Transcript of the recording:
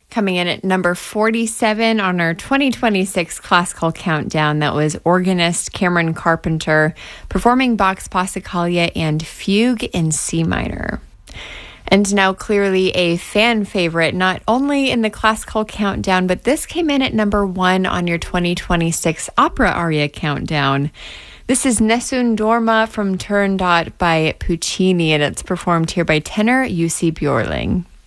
Coming in at number 47 on our 2026 classical countdown, that was organist Cameron Carpenter performing Bach's Passacaglia and Fugue in C minor. And now clearly a fan favorite, not only in the classical countdown, but this came in at number 1 on your 2026 opera aria countdown. This is Nessun Dorma from Turandot by Puccini, and it's performed here by tenor Jussi Björling.